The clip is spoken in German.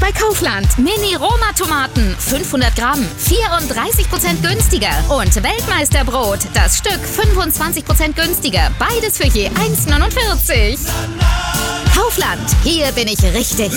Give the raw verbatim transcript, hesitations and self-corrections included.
bei Kaufland. Mini-Roma-Tomaten, fünfhundert Gramm, vierunddreißig Prozent günstiger. Und Weltmeisterbrot, das Stück fünfundzwanzig Prozent günstiger. Beides für je eins Komma neunundvierzig. Kaufland, hier bin ich richtig.